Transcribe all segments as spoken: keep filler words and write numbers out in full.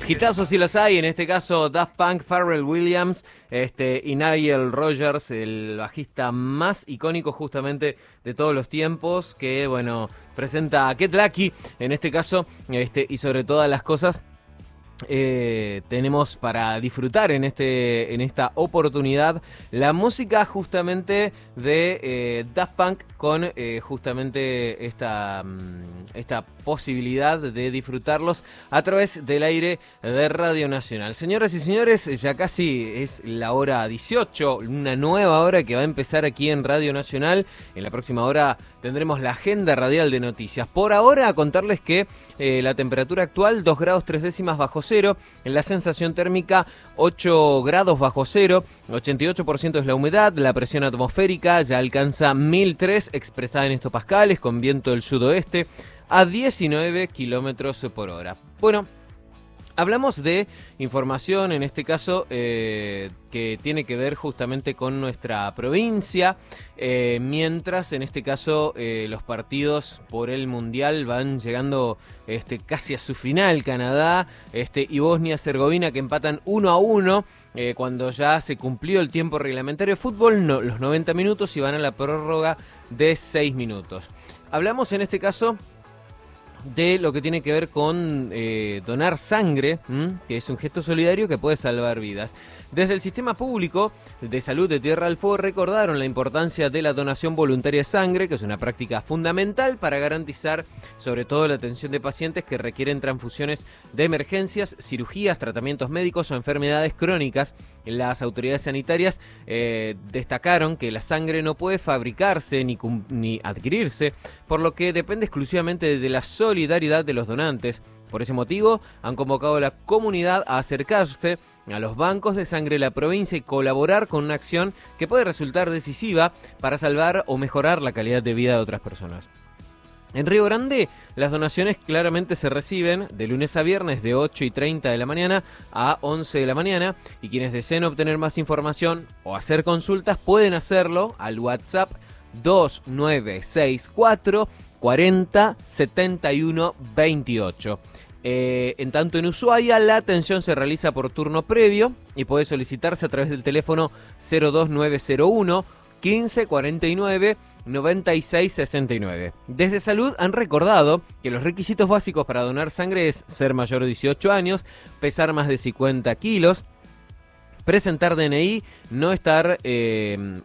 Hitazos sí los hay, en este caso Daft Punk, Pharrell Williams este, y Nile Rodgers, el bajista más icónico justamente de todos los tiempos, que bueno, presenta a Get Lucky en este caso, este, y sobre todas las cosas Eh, tenemos para disfrutar en este en esta oportunidad la música justamente de eh, Daft Punk con eh, justamente esta, esta posibilidad de disfrutarlos a través del aire de Radio Nacional. Señoras y señores, ya casi es la hora dieciocho, una nueva hora que va a empezar aquí en Radio Nacional. En la próxima hora tendremos la agenda radial de noticias. Por ahora, a contarles que eh, la temperatura actual, dos grados tres décimas bajo cero, en la sensación térmica ocho grados bajo cero, ochenta y ocho por ciento es la humedad, la presión atmosférica ya alcanza mil tres expresada en hectopascales con viento del sudoeste a diecinueve kilómetros por hora. Bueno, hablamos de información, en este caso, eh, que tiene que ver justamente con nuestra provincia, eh, mientras en este caso eh, los partidos por el Mundial van llegando este, casi a su final. Canadá este, y Bosnia-Herzegovina que empatan uno a uno eh, cuando ya se cumplió el tiempo reglamentario de fútbol, no, los noventa minutos, y van a la prórroga de seis minutos. Hablamos en este caso de lo que tiene que ver con eh, donar sangre, ¿m? que es un gesto solidario que puede salvar vidas. Desde el Sistema Público de Salud de Tierra del Fuego recordaron la importancia de la donación voluntaria de sangre, que es una práctica fundamental para garantizar sobre todo la atención de pacientes que requieren transfusiones de emergencias, cirugías, tratamientos médicos o enfermedades crónicas. Las autoridades sanitarias eh, destacaron que la sangre no puede fabricarse ni, ni adquirirse, por lo que depende exclusivamente de la solidaridad de los donantes. Por ese motivo, han convocado a la comunidad a acercarse a los bancos de sangre de la provincia y colaborar con una acción que puede resultar decisiva para salvar o mejorar la calidad de vida de otras personas. En Río Grande, las donaciones claramente se reciben de lunes a viernes de ocho y treinta de la mañana a once de la mañana, y quienes deseen obtener más información o hacer consultas pueden hacerlo al WhatsApp dos nueve seis cuatro cuarenta setenta y uno veintiocho. Eh, en tanto en Ushuaia la atención se realiza por turno previo y puede solicitarse a través del teléfono cero dos nueve cero uno quince cuarenta y nueve noventa y seis sesenta y nueve. Desde Salud han recordado que los requisitos básicos para donar sangre es ser mayor de dieciocho años, pesar más de cincuenta kilos, presentar D N I, no estar eh, en,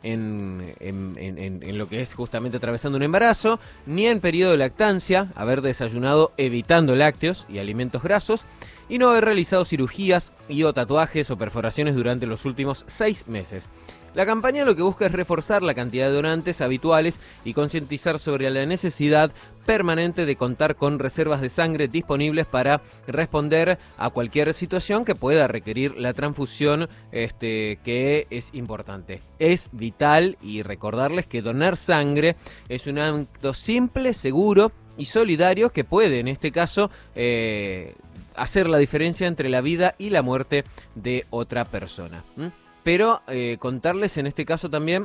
en, en, en lo que es justamente atravesando un embarazo, ni en periodo de lactancia, haber desayunado evitando lácteos y alimentos grasos, y no haber realizado cirugías y o tatuajes o perforaciones durante los últimos seis meses. La campaña lo que busca es reforzar la cantidad de donantes habituales y concientizar sobre la necesidad permanente de contar con reservas de sangre disponibles para responder a cualquier situación que pueda requerir la transfusión, este, que es importante. Es vital, y recordarles que donar sangre es un acto simple, seguro y solidario que puede, en este caso, eh, hacer la diferencia entre la vida y la muerte de otra persona. ¿Mm? Pero eh, contarles en este caso también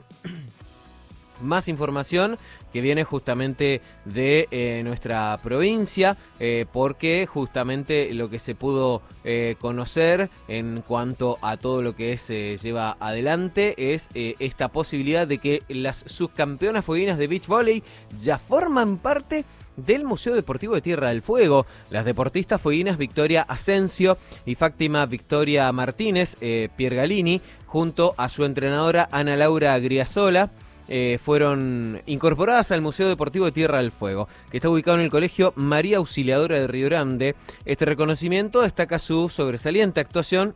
más información que viene justamente de eh, nuestra provincia, eh, porque justamente lo que se pudo eh, conocer en cuanto a todo lo que se eh, lleva adelante es eh, esta posibilidad de que las subcampeonas fueguinas de beach volley ya forman parte del Museo Deportivo de Tierra del Fuego. Las deportistas fueguinas Victoria Asensio y Fátima Victoria Martínez eh, Piergalini, junto a su entrenadora Ana Laura Griasola, eh, fueron incorporadas al Museo Deportivo de Tierra del Fuego, que está ubicado en el Colegio María Auxiliadora de Río Grande. Este reconocimiento destaca su sobresaliente actuación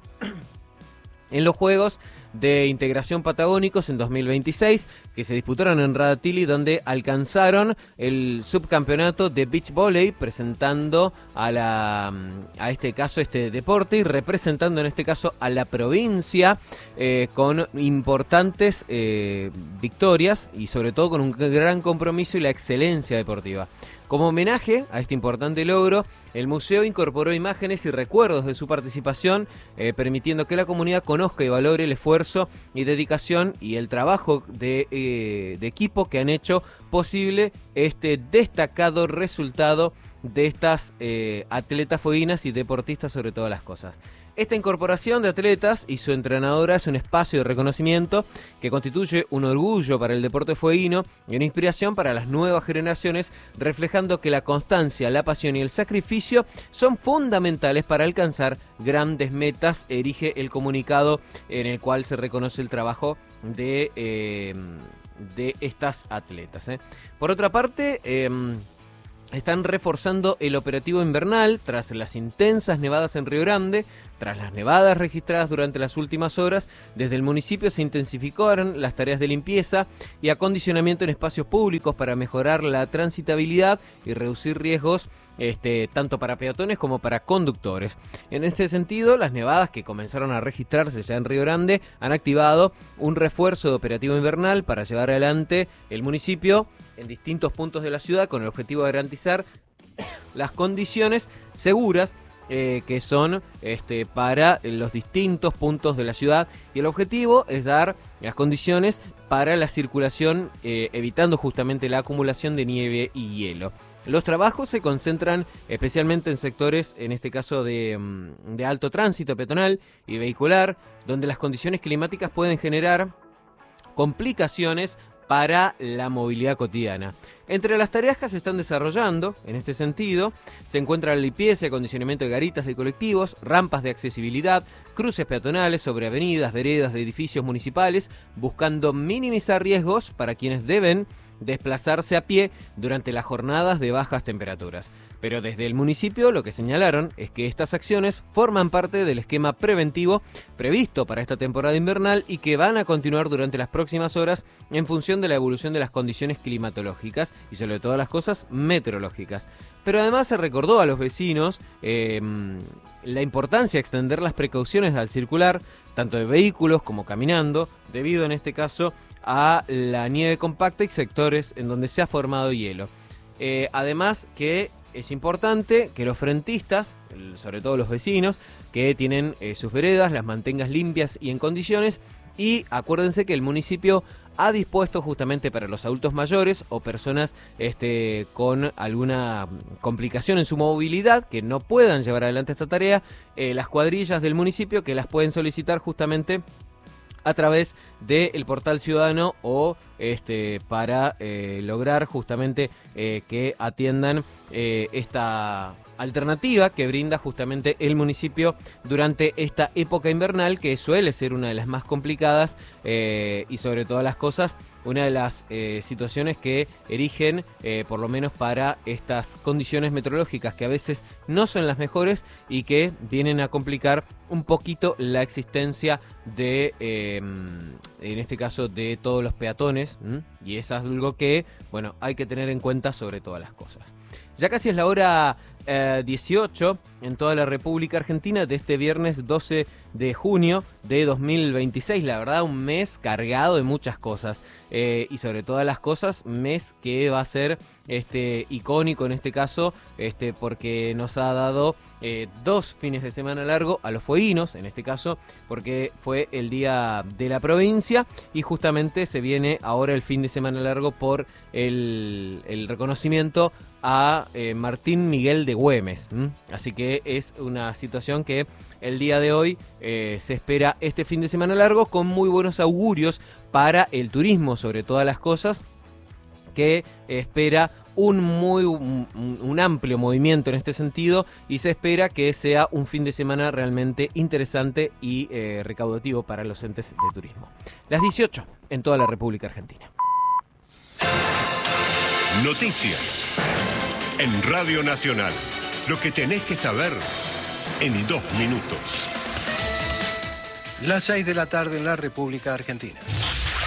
en los Juegos de Integración Patagónicos en dos mil veintiséis, que se disputaron en Radatili, donde alcanzaron el subcampeonato de beach volley, presentando a la a este caso este deporte y representando en este caso a la provincia eh, con importantes eh, victorias y sobre todo con un gran compromiso y la excelencia deportiva. Como homenaje a este importante logro, el museo incorporó imágenes y recuerdos de su participación, eh, permitiendo que la comunidad conozca y valore el esfuerzo y dedicación y el trabajo de, eh, de equipo que han hecho posible este destacado resultado de estas eh, atletas fueguinas y deportistas sobre todas las cosas. Esta incorporación de atletas y su entrenadora es un espacio de reconocimiento que constituye un orgullo para el deporte fueguino y una inspiración para las nuevas generaciones, reflejando que la constancia, la pasión y el sacrificio son fundamentales para alcanzar grandes metas, erige el comunicado en el cual se reconoce el trabajo de, eh, de estas atletas. ¿eh? Por otra parte, eh, están reforzando el operativo invernal tras las intensas nevadas en Río Grande. Tras las nevadas registradas durante las últimas horas, desde el municipio se intensificaron las tareas de limpieza y acondicionamiento en espacios públicos para mejorar la transitabilidad y reducir riesgos este, tanto para peatones como para conductores. En este sentido, las nevadas que comenzaron a registrarse ya en Río Grande han activado un refuerzo de operativo invernal para llevar adelante el municipio en distintos puntos de la ciudad con el objetivo de garantizar las condiciones seguras Eh, que son este, para los distintos puntos de la ciudad, y el objetivo es dar las condiciones para la circulación, eh, evitando justamente la acumulación de nieve y hielo. Los trabajos se concentran especialmente en sectores, en este caso de, de alto tránsito peatonal y vehicular, donde las condiciones climáticas pueden generar complicaciones para la movilidad cotidiana. Entre las tareas que se están desarrollando, en este sentido, se encuentra la limpieza y acondicionamiento de garitas de colectivos, rampas de accesibilidad, cruces peatonales sobre avenidas, veredas de edificios municipales, buscando minimizar riesgos para quienes deben desplazarse a pie durante las jornadas de bajas temperaturas. Pero desde el municipio lo que señalaron es que estas acciones forman parte del esquema preventivo previsto para esta temporada invernal y que van a continuar durante las próximas horas en función de la evolución de las condiciones climatológicas y sobre todas las cosas meteorológicas. Pero además se recordó a los vecinos eh, la importancia de extender las precauciones al circular, tanto de vehículos como caminando, debido en este caso a la nieve compacta y sectores en donde se ha formado hielo. Eh, además que es importante que los frentistas, sobre todo los vecinos, que tienen eh, sus veredas, las mantengas limpias y en condiciones. Y acuérdense que el municipio ha dispuesto justamente para los adultos mayores o personas este, con alguna complicación en su movilidad que no puedan llevar adelante esta tarea, eh, las cuadrillas del municipio que las pueden solicitar justamente a través del portal ciudadano o este, para eh, lograr justamente eh, que atiendan eh, esta alternativa que brinda justamente el municipio durante esta época invernal, que suele ser una de las más complicadas eh, y sobre todas las cosas una de las eh, situaciones que erigen eh, por lo menos para estas condiciones meteorológicas que a veces no son las mejores y que vienen a complicar un poquito la existencia de eh, en este caso de todos los peatones, ¿m? Y es algo que bueno hay que tener en cuenta sobre todas las cosas. Ya casi es la hora eh, dieciocho en toda la República Argentina de este viernes doce de junio de dos mil veintiséis. La verdad, un mes cargado de muchas cosas eh, y sobre todas las cosas, mes que va a ser este, icónico en este caso este, porque nos ha dado eh, dos fines de semana largo a los fueguinos, en este caso porque fue el día de la provincia y justamente se viene ahora el fin de semana largo por el, el reconocimiento a eh, Martín Miguel de Güemes. ¿m? Así que es una situación que el día de hoy eh, se espera este fin de semana largo con muy buenos augurios para el turismo, sobre todas las cosas, que espera un muy un, un amplio movimiento en este sentido y se espera que sea un fin de semana realmente interesante y eh, recaudativo para los entes de turismo. Las dieciocho en toda la República Argentina. Noticias en Radio Nacional. Lo que tenés que saber en dos minutos. Las seis de la tarde en la República Argentina.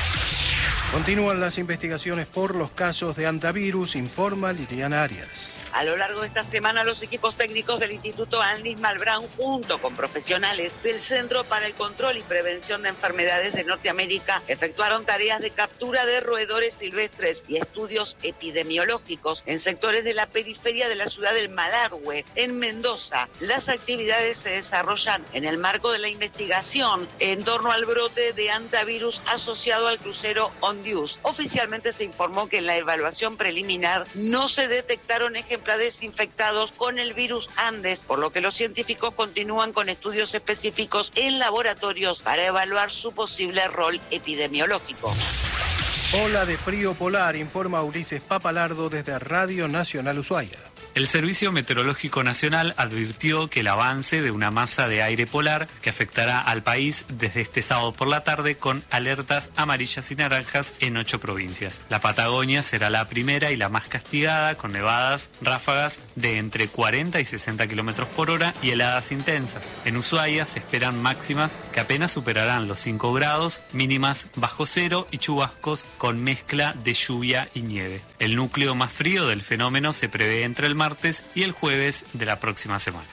Continúan las investigaciones por los casos de antivirus, informa Liliana Arias. A lo largo de esta semana, los equipos técnicos del Instituto Anlis Malbrán, junto con profesionales del Centro para el Control y Prevención de Enfermedades de Norteamérica, efectuaron tareas de captura de roedores silvestres y estudios epidemiológicos en sectores de la periferia de la ciudad del Malargüe, en Mendoza. Las actividades se desarrollan en el marco de la investigación en torno al brote de hantavirus asociado al crucero Ondius. Oficialmente se informó que en la evaluación preliminar no se detectaron ejemplares infectados con el virus Andes, por lo que los científicos continúan con estudios específicos en laboratorios para evaluar su posible rol epidemiológico. Ola de frío polar, informa Ulises Papalardo desde Radio Nacional Ushuaia. El Servicio Meteorológico Nacional advirtió que el avance de una masa de aire polar que afectará al país desde este sábado por la tarde con alertas amarillas y naranjas en ocho provincias. La Patagonia será la primera y la más castigada, con nevadas, ráfagas de entre cuarenta y sesenta kilómetros por hora y heladas intensas. En Ushuaia se esperan máximas que apenas superarán los cinco grados, mínimas bajo cero y chubascos con mezcla de lluvia y nieve. El núcleo más frío del fenómeno se prevé entre el martes y el jueves de la próxima semana.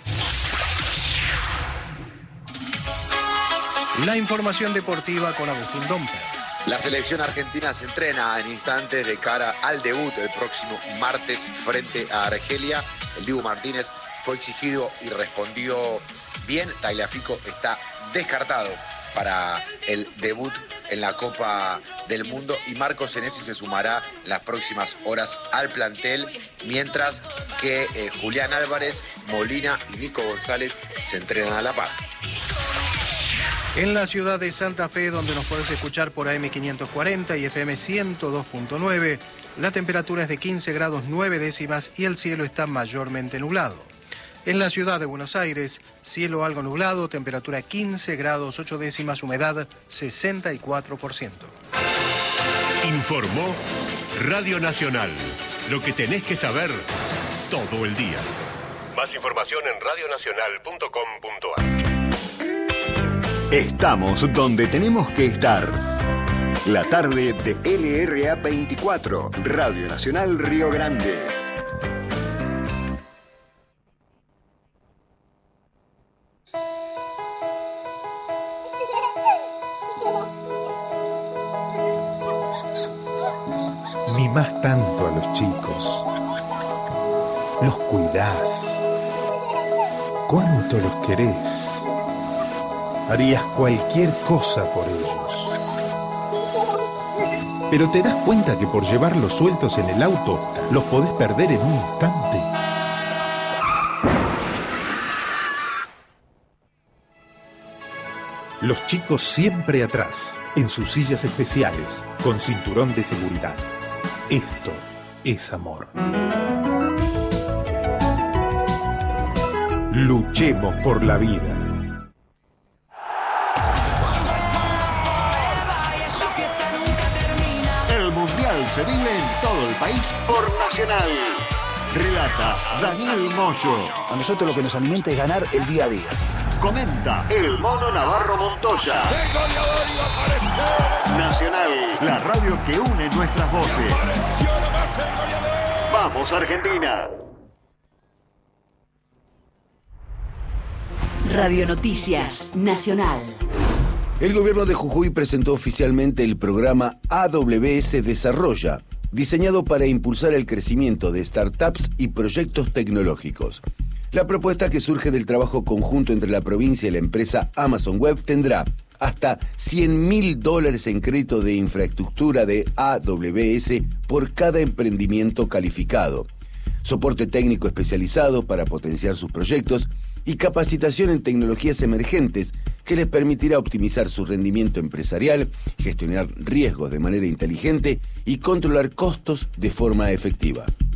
La información deportiva con Agustín Domper. La selección argentina se entrena en instantes de cara al debut el próximo martes frente a Argelia. El Dibu Martínez fue exigido y respondió bien. Tagliafico está descartado para el debut en la Copa del Mundo y Marco Senesi se sumará en las próximas horas al plantel, mientras que eh, Julián Álvarez, Molina y Nico González se entrenan a la par. En la ciudad de Santa Fe, donde nos podés escuchar por A M quinientos cuarenta y F M ciento dos punto nueve, la temperatura es de quince grados nueve décimas y el cielo está mayormente nublado. En la ciudad de Buenos Aires, cielo algo nublado, temperatura quince grados ocho décimas, humedad sesenta y cuatro por ciento. Informó Radio Nacional. Lo que tenés que saber todo el día. Más información en radio nacional punto com punto a r. Estamos donde tenemos que estar. La tarde de L R A veinticuatro, Radio Nacional Río Grande. Mimás tanto a los chicos, los cuidás, cuánto los querés, harías cualquier cosa por ellos. Pero te das cuenta que por llevarlos sueltos en el auto, los podés perder en un instante. Los chicos siempre atrás, en sus sillas especiales, con cinturón de seguridad. Esto es amor. Luchemos por la vida. El Mundial se vive en todo el país por Nacional. Relata Daniel Moyo. A nosotros lo que nos alimenta es ganar el día a día. Comenta el Mono Navarro Montoya. Nacional, la radio que une nuestras voces. ¡Vamos, Argentina! Radio Noticias Nacional. El gobierno de Jujuy presentó oficialmente el programa A W S Desarrolla, diseñado para impulsar el crecimiento de startups y proyectos tecnológicos. La propuesta, que surge del trabajo conjunto entre la provincia y la empresa Amazon Web, tendrá hasta cien mil dólares en crédito de infraestructura de A W S por cada emprendimiento calificado, soporte técnico especializado para potenciar sus proyectos y capacitación en tecnologías emergentes que les permitirá optimizar su rendimiento empresarial, gestionar riesgos de manera inteligente y controlar costos de forma efectiva.